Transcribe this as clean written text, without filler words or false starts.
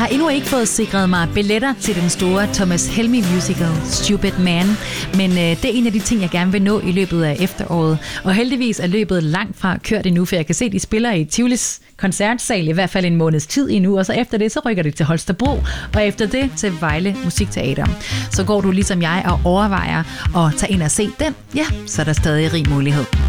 endnu ikke fået sikret mig billetter til den store Thomas Helmig musical Stupid Man, men det er en af de ting, jeg gerne vil nå i løbet af efteråret. Og heldigvis er løbet langt fra kørt endnu, for jeg kan se, at de spiller i Tivolis koncertsal i hvert fald en måneds tid endnu, og så efter det, så rykker det til Holstebro, og efter det til Vejle Musikteater. Så går du ligesom jeg og overvejer at tage ind og se den, ja, så er der stadig rig mulighed.